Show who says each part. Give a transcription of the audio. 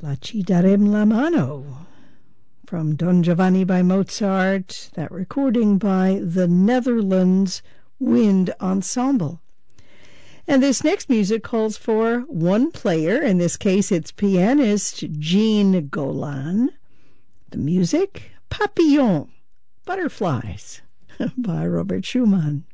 Speaker 1: La ci darem la mano from Don Giovanni by Mozart, that recording by the Netherlands Wind Ensemble. And this next music calls for one player. In this case, it's pianist Jean Golan. The music, Papillon, Butterflies, by Robert Schumann.